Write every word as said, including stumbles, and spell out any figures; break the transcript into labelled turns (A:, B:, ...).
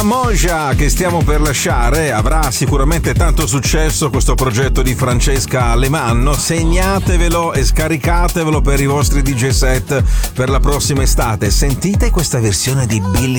A: La Moja che stiamo per lasciare avrà sicuramente tanto successo questo progetto di Francesca Alemanno. Segnatevelo e scaricatevelo per i vostri D J set per la prossima estate. Sentite questa versione di Billy